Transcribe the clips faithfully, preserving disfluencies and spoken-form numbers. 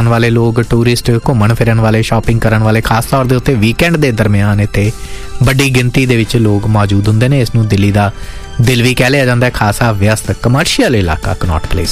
वाले लोग, टूरिस्ट, घूमन फिरन वाले, शॉपिंग करन वाले, खास तौर दे उत्ते वीकेंड दे दरम्यान इत्थे वड्डी गिनती दे विच लोग मौजूद हुंदे ने। इस नूं दिल्ली दा दिल भी कह लिया जांदा है। खासा व्यस्त कमर्शियल इलाका कनॉट प्लेस।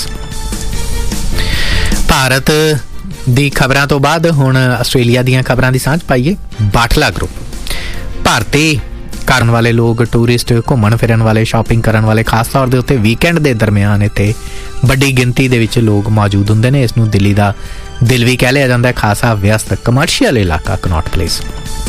भारत दी खबरां तो बाद हुण आस्ट्रेलिया दीयां खबरां दी सांझ पाईए। बाटला ग्रुप भारती करन वाले लोग, टूरिस्ट, घूमन फिरन वाले, शॉपिंग करन वाले, खास तौर दे उत्ते वीकेंड दे दरम्यान इत्थे वड्डी गिनती दे विच लोग मौजूद हुंदे ने। इस नूं दिल्ली दा दिल भी कह लिया जांदा है। खासा व्यस्त कमर्शियल इलाका कनॉट प्लेस।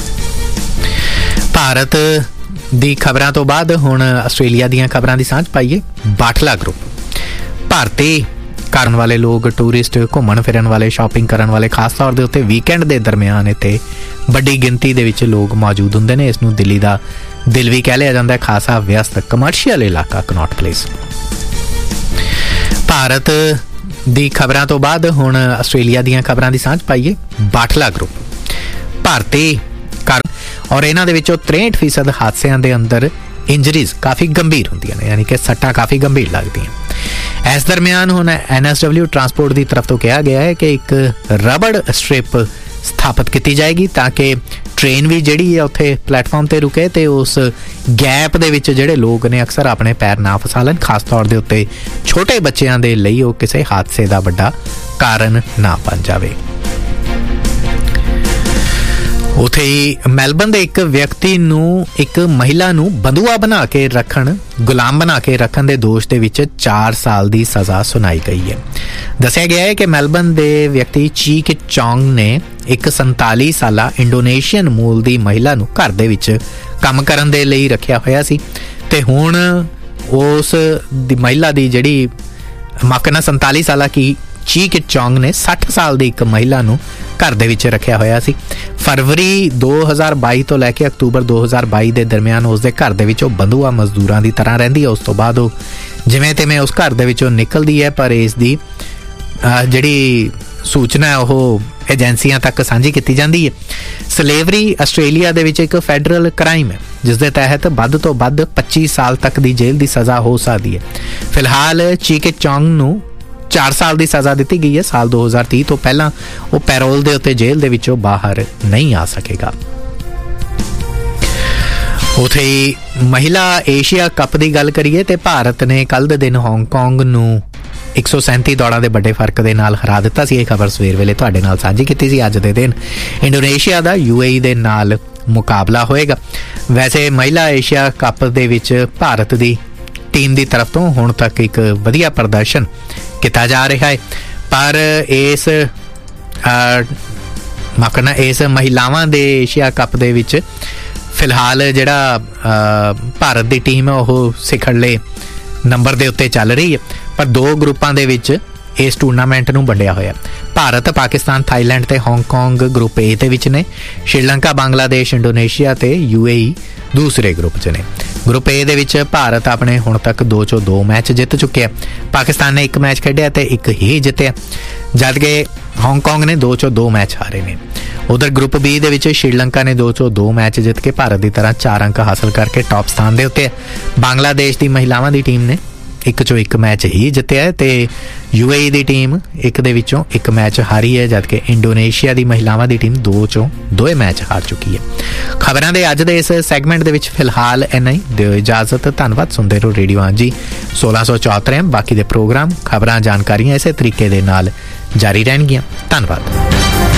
भारत दी खबरां तो बाद हुण आस्ट्रेलिया दीयां खबरां दी सांझ पाईए। बाटला ग्रुप भारती करन वाले लोग, टूरिस्ट, घूमन फिरन वाले, शॉपिंग करन वाले, खास तौर दे उत्ते वीकेंड दे दरम्यान इत्थे वड्डी गिनती दे विच लोग मौजूद हुंदे ने। इस नूं दिल्ली दा दिल भी कह लिया जांदा है। खासा व्यस्त कमर्शियल इलाका कनॉट प्लेस। भारत दी खबरां तो बाद हुण आस्ट्रेलिया दीयां खबरां दी सांझ पाईए। बाटला ग्रुप भारती कर और इन्हां दे विचों तिरसठ फीसद हादसिਆਂ ਦੇ अंदर इंजरीज काफ़ी गंभीर ਹੁੰਦੀਆਂ ਨੇ, यानी कि सट्टां काफ़ी गंभीर लगਦੀਆਂ। इस दरम्यान हुण एन एस डबल्यू ट्रांसपोर्ट की तरफ तो कहा गया है कि एक रबड़ स्ट्रिप स्थापित की जाएगी ताकि ट्रेन भी जिहड़ी है उत्थे प्लेटफॉर्म ते रुके ते उस गैप दे विच जिहड़े लोग ने अक्सर अपने पैर ना फसा लैन, खास तौर दे उत्ते छोटे बच्चों के लिए वो किसी हादसे का वड्डा कारण ना बन जाए। उत्थे ही मैलबर्न के एक व्यक्ति नूं एक महिला नूं बंधुआ बना के रखण गुलाम बना के रखण दे दोष दे विच चार साल की सज़ा सुनाई गई है। दस्सिया गया है कि मैलबर्न के व्यक्ति ची किट चोंग ने एक संताली साला इंडोनेशियन मूल की महिला नूं घर दे विच काम करन दे लई रखिया होया सी ते हुण उस दी महिला की जिहड़ी माकना संताली साला की ची किट चोंग ने साठ साल की एक महिला नूं घर दे विच रखिया होया सी। फरवरी दो हज़ार बाई तो लैके अक्तूबर दो हज़ार बाई के दरम्यान उसके घर दे विच बंधुआ मजदूरां की तरह रहिंदी है। उस तो बाद वो जिवें तिवें उस घर दे विचों निकलदी है, पर इसकी जिहड़ी सूचना है वह एजेंसियां तक सांझी की जाती है। सलेवरी आस्ट्रेलिया दे विच एक फैडरल क्राइम है जिस दे तहत वध तो वध पच्चीस साल तक की जेल की सज़ा हो सकती है। फिलहाल ची किट चोंग नूं चार साल की सज़ा दी गई है। साल दो हज़ार तीह तो पहला वो पैरोल के उत्ते जेल दे विचों बाहर नहीं आ सकेगा। उत्थे महिला एशिया कप की गल करिए तो भारत ने कल दे दिन हांगकांग नूं एक सौ सैंती दौड़ां के बड़े फर्क के नाल हरा दिता सी। खबर सवेर वेले तुहाडे नाल साझी कीती सी। अज दे दिन इंडोनेशिया का यूएई दे नाल मुकाबला होएगा। वैसे महिला एशिया कप दे विच भारत की टीम की तरफ तो हुण तक एक वधिया प्रदर्शन किया जा रहा है, पर इस मकना इस महिलावां दे एशिया कप दे विच फिलहाल जिहड़ा भारत की टीम है वह सिखड़ले नंबर के उत्ते चल रही है, पर दो ग्रुपां दे विच इस टूरनामेंट नूं वंडिया होया। भारत, पाकिस्तान, थाईलैंड ते हांगकांग ग्रुप ए दे विच ने। श्रीलंका, बांग्लादेश, इंडोनेशिया ते यूएई दूसरे ग्रुप च ने। ग्रुप ए दे विच भारत अपने हुण तक दो चो दो मैच जित चुके हैं। पाकिस्तान ने एक मैच खेडिया ते एक ही जितया, जबकि हांगकांग ने दो चो दो मैच हारे ने। उधर ग्रुप बी दे विच श्रीलंका ने दो चो दो मैच जित के भारत की तरह चार अंक हासिल करके टॉप स्थान दे उत्ते। बांग्लादेश की महिलावां की टीम ने एक चो एक मैच ही जितया है, तो यूएई की टीम एक दे विचों एक मैच हारी है, जबकि इंडोनेशिया की महिलावां की टीम दो चो दो मैच हार चुकी है। खबरां दे अज दे इस सैगमेंट दे विच फिलहाल इन्ना ही। दिओ इजाजत, धन्नवाद। सुनते रहो रेडियो आंजी सोलह सौ चौहत्तर। बाकी दे प्रोग्राम, खबरां, जानकारियां इसे तरीके दे नाल जारी रहणगियां। धन्नवाद।